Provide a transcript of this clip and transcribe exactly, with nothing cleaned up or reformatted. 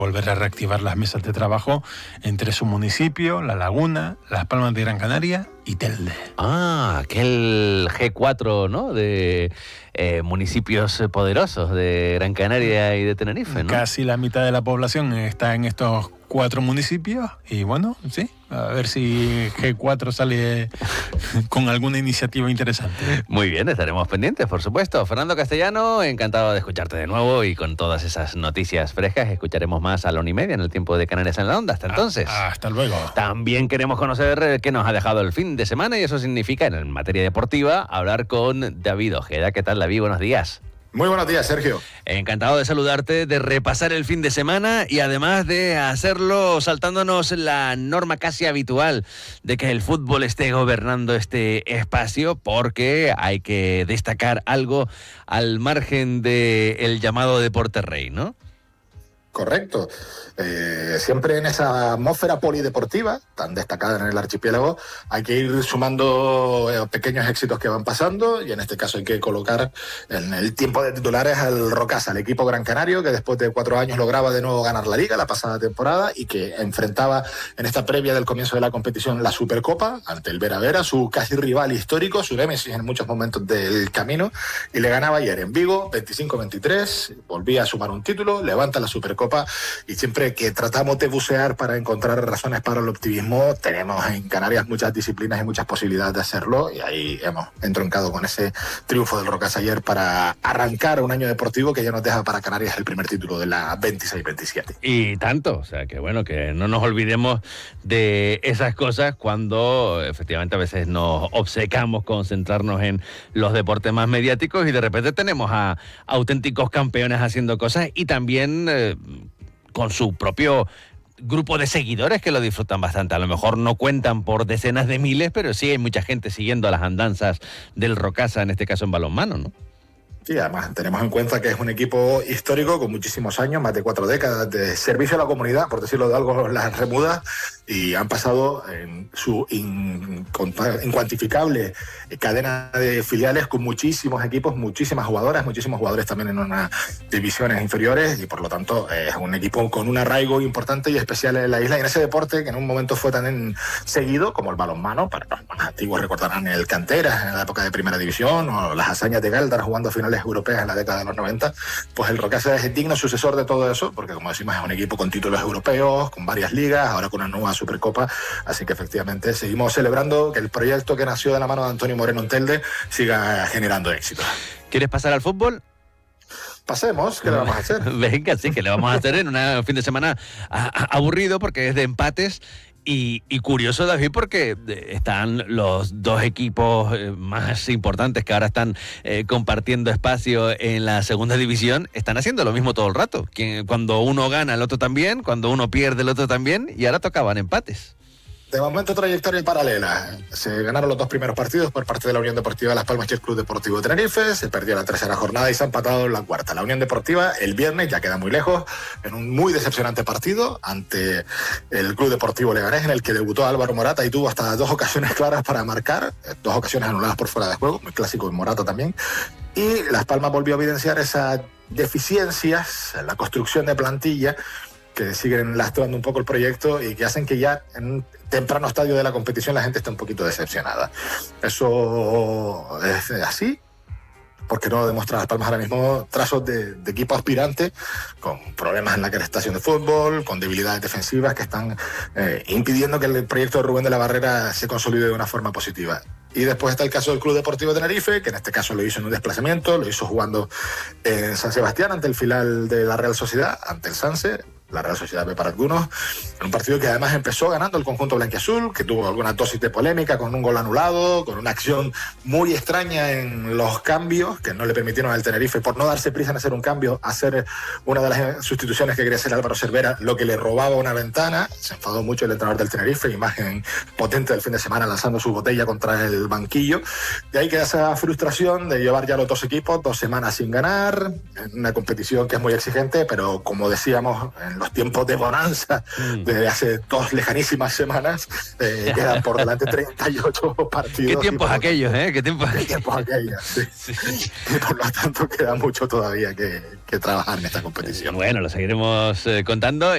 volver a reactivar las mesas de trabajo entre su municipio, La Laguna, Las Palmas de Gran Canaria y Telde. Ah, aquel G cuatro, ¿no? De eh, municipios poderosos de Gran Canaria y de Tenerife, ¿no? Casi la mitad de la población está en estos cuatro municipios y bueno, sí, a ver si G cuatro sale con alguna iniciativa interesante. Muy bien, estaremos pendientes, por supuesto. Fernando Castellano, encantado de escucharte de nuevo y con todas esas noticias frescas escucharemos más a la una y media en el tiempo de Canarias en la Onda. Hasta entonces. Hasta luego. También queremos conocer qué nos ha dejado el fin de semana y eso significa, en materia deportiva, hablar con David Ojeda. ¿Qué tal, David? Buenos días. Muy buenos días, Sergio. Encantado de saludarte, de repasar el fin de semana y además de hacerlo saltándonos la norma casi habitual de que el fútbol esté gobernando este espacio, porque hay que destacar algo al margen del llamado deporte rey, ¿no? Correcto. Eh, siempre en esa atmósfera polideportiva, tan destacada en el archipiélago, hay que ir sumando eh, pequeños éxitos que van pasando, y en este caso hay que colocar en el tiempo de titulares al Rocasa, el equipo gran canario, que después de cuatro años lograba de nuevo ganar la Liga la pasada temporada y que enfrentaba en esta previa del comienzo de la competición la Supercopa ante el Vera Vera, su casi rival histórico, su némesis en muchos momentos del camino, y le ganaba ayer en Vigo veinticinco veintitrés, volvía a sumar un título, levanta la Supercopa, y siempre que tratamos de bucear para encontrar razones para el optimismo, tenemos en Canarias muchas disciplinas y muchas posibilidades de hacerlo, y ahí hemos entroncado con ese triunfo del Rocasa ayer para arrancar un año deportivo que ya nos deja para Canarias el primer título de la veintiséis veintisiete. Y tanto, o sea que bueno, que no nos olvidemos de esas cosas cuando efectivamente a veces nos obcecamos con centrarnos en los deportes más mediáticos y de repente tenemos a auténticos campeones haciendo cosas y también eh, con su propio grupo de seguidores que lo disfrutan bastante. A lo mejor no cuentan por decenas de miles, pero sí hay mucha gente siguiendo las andanzas del Rocasa, en este caso en balonmano, ¿no? Sí, además tenemos en cuenta que es un equipo histórico con muchísimos años, más de cuatro décadas de servicio a la comunidad, por decirlo de algo, las Remudas, y han pasado en su in, incuantificable cadena de filiales con muchísimos equipos, muchísimas jugadoras, muchísimos jugadores también en unas divisiones inferiores, y por lo tanto es un equipo con un arraigo importante y especial en la isla, y en ese deporte que en un momento fue tan seguido como el balonmano. Para los más antiguos recordarán el Canteras en la época de Primera División, o las hazañas de Galdar jugando finales europeas en la década de los noventa, pues el Rocasa es el digno sucesor de todo eso, porque como decimos es un equipo con títulos europeos, con varias ligas, ahora con una nueva Supercopa, así que efectivamente seguimos celebrando que el proyecto que nació de la mano de Antonio Moreno en Telde siga generando éxito. ¿Quieres pasar al fútbol? Pasemos, ¿qué le vamos a hacer? Venga, sí, que le vamos a hacer en un fin de semana a, a, aburrido porque es de empates. Y, y curioso, David, porque están los dos equipos más importantes que ahora están eh, compartiendo espacio en la segunda división, están haciendo lo mismo todo el rato. Cuando uno gana, el otro también, cuando uno pierde, el otro también, y ahora tocaban empates. De momento, trayectoria paralela. Se ganaron los dos primeros partidos por parte de la Unión Deportiva Las Palmas y el Club Deportivo Tenerife. Se perdió la tercera jornada y se ha empatado en la cuarta. La Unión Deportiva el viernes ya queda muy lejos en un muy decepcionante partido ante el Club Deportivo Leganés, en el que debutó Álvaro Morata y tuvo hasta dos ocasiones claras para marcar, dos ocasiones anuladas por fuera de juego, muy clásico en Morata también. Y Las Palmas volvió a evidenciar esas deficiencias en la construcción de plantilla que siguen lastrando un poco el proyecto y que hacen que ya en un temprano estadio de la competición la gente esté un poquito decepcionada. Eso es así, porque no demuestra Las Palmas ahora mismo trazos de, de equipo aspirante, con problemas en la crestación de fútbol, con debilidades defensivas que están eh, impidiendo que el proyecto de Rubén de la Barrera se consolide de una forma positiva. Y después está el caso del Club Deportivo Tenerife, que en este caso lo hizo en un desplazamiento, lo hizo jugando en San Sebastián ante el filial de la Real Sociedad, ante el Sanse, la Real Sociedad B para algunos, en un partido que además empezó ganando el conjunto blanquiazul, que tuvo alguna dosis de polémica con un gol anulado, con una acción muy extraña en los cambios que no le permitieron al Tenerife, por no darse prisa en hacer un cambio, hacer una de las sustituciones que quería hacer Álvaro Cervera, lo que le robaba una ventana. Se enfadó mucho el entrenador del Tenerife, imagen potente del fin de semana lanzando su botella contra el banquillo. De ahí queda esa frustración de llevar ya los dos equipos dos semanas sin ganar, en una competición que es muy exigente, pero como decíamos, en los tiempos de bonanza mm. desde hace dos lejanísimas semanas, eh, quedan por delante treinta y ocho partidos. ¿Qué tiempos aquellos, eh? ¿Qué tiempos, ¿Qué tiempos aquellos? Sí. Sí. Y por lo tanto queda mucho todavía que, que trabajar en esta competición. Bueno, lo seguiremos eh, contando.